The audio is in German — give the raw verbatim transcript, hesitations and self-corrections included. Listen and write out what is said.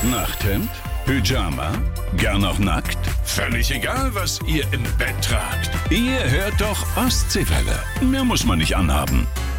Nachthemd? Pyjama? Gern noch nackt? Völlig egal, was ihr im Bett tragt. Ihr hört doch Ostseewelle. Mehr muss man nicht anhaben.